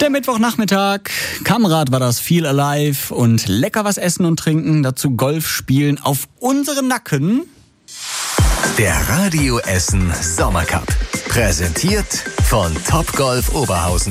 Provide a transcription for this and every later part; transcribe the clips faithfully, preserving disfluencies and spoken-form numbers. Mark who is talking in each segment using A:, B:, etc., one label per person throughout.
A: Der Mittwochnachmittag, Kamrad war das, viel alive und lecker was essen und trinken, dazu Golf spielen auf unseren Nacken.
B: Der Radio Essen Sommercup, präsentiert von Topgolf Oberhausen.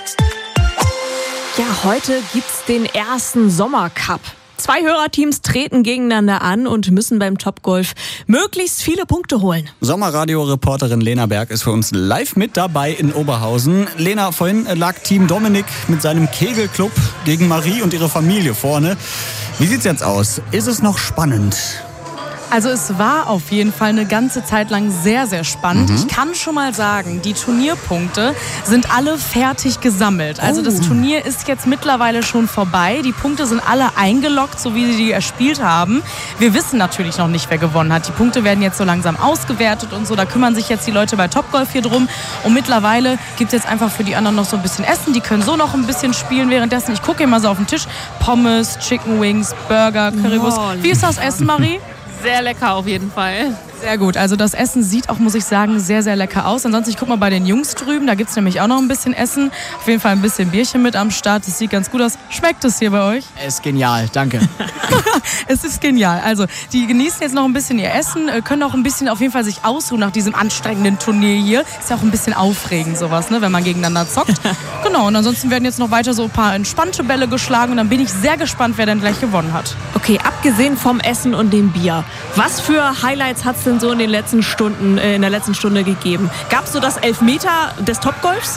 C: Ja, heute gibt's den ersten Sommercup. Zwei Hörerteams treten gegeneinander an und müssen beim Topgolf möglichst viele Punkte holen.
A: Sommerradio-Reporterin Lena Berg ist für uns live mit dabei in Oberhausen. Lena, vorhin lag Team Dominik mit seinem Kegelclub gegen Marie und ihre Familie vorne. Wie sieht's jetzt aus? Ist es noch spannend?
D: Also es war auf jeden Fall eine ganze Zeit lang sehr, sehr spannend. Mhm. Ich kann schon mal sagen, die Turnierpunkte sind alle fertig gesammelt. Also oh. das Turnier ist jetzt mittlerweile schon vorbei. Die Punkte sind alle eingeloggt, so wie sie die erspielt haben. Wir wissen natürlich noch nicht, wer gewonnen hat. Die Punkte werden jetzt so langsam ausgewertet und so. Da kümmern sich jetzt die Leute bei Topgolf hier drum. Und mittlerweile gibt es jetzt einfach für die anderen noch so ein bisschen Essen. Die können so noch ein bisschen spielen währenddessen. Ich gucke hier mal so auf den Tisch. Pommes, Chicken Wings, Burger, Currywurst. Oh, wie ist das Essen, Marie?
E: Sehr lecker auf jeden Fall.
D: Sehr gut. Also das Essen sieht auch, muss ich sagen, sehr, sehr lecker aus. Ansonsten, ich guck mal bei den Jungs drüben. Da gibt es nämlich auch noch ein bisschen Essen. Auf jeden Fall ein bisschen Bierchen mit am Start. Das sieht ganz gut aus. Schmeckt es hier bei euch?
A: Es ist genial, danke.
D: Es ist genial. Also die genießen jetzt noch ein bisschen ihr Essen, können auch ein bisschen auf jeden Fall sich ausruhen nach diesem anstrengenden Turnier hier. Ist ja auch ein bisschen aufregend sowas, ne, wenn man gegeneinander zockt. Genau, und ansonsten werden jetzt noch weiter so ein paar entspannte Bälle geschlagen. Und dann bin ich sehr gespannt, wer dann gleich gewonnen hat.
C: Okay, abgesehen vom Essen und dem Bier, was für Highlights hat es denn so in den letzten Stunden, äh, in der letzten Stunde gegeben? Gab es so das Elfmeter des Topgolfs?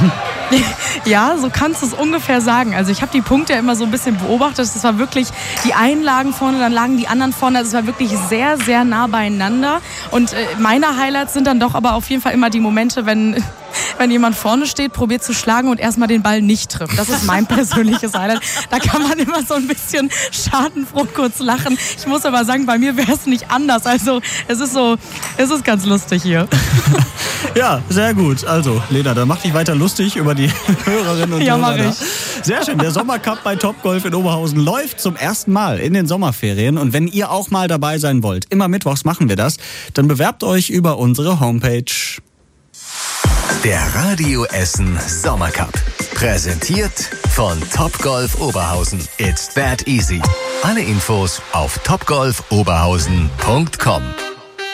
D: Ja, so kannst du es ungefähr sagen. Also ich habe die Punkte ja immer so ein bisschen beobachtet. Das war wirklich, die einen lagen vorne, dann lagen die anderen vorne. Also es war wirklich sehr, sehr nah beieinander. Und äh, meine Highlights sind dann doch aber auf jeden Fall immer die Momente, wenn... wenn jemand vorne steht, probiert zu schlagen und erstmal den Ball nicht trifft. Das ist mein persönliches Highlight. Da kann man immer so ein bisschen schadenfroh kurz lachen. Ich muss aber sagen, bei mir wäre es nicht anders. Also es ist so, es ist ganz lustig hier.
A: Ja, sehr gut. Also, Lena, dann mach dich weiter lustig über die Hörerinnen und
D: ja,
A: Hörer.
D: Mach ich.
A: Sehr schön. Der Sommercup bei Topgolf in Oberhausen läuft zum ersten Mal in den Sommerferien. Und wenn ihr auch mal dabei sein wollt, immer mittwochs machen wir das, dann bewerbt euch über unsere Homepage.
B: Der Radio Essen Sommercup, präsentiert von Topgolf Oberhausen. It's that easy. Alle Infos auf topgolf oberhausen punkt com.